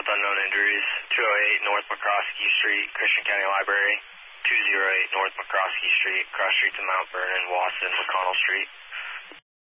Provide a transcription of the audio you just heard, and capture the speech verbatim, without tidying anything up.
with unknown injuries. two oh eight North McCroskey Street, Christian County Library. two oh eight North McCroskey Street, cross street to Mount Vernon, Wasson, McConnell Street.